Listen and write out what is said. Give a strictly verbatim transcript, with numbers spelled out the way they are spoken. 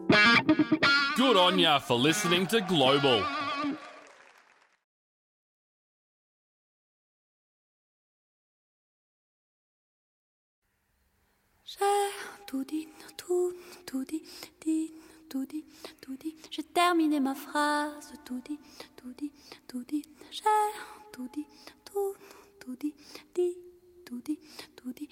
Good on ya for listening to Global. J'ai tout dit, tout, tout dit, dit, tout dit, tout dit. J'ai terminé ma phrase, tout dit, tout dit, tout dit. J'ai tout dit, tout, tout dit, dit, tout dit, tout dit.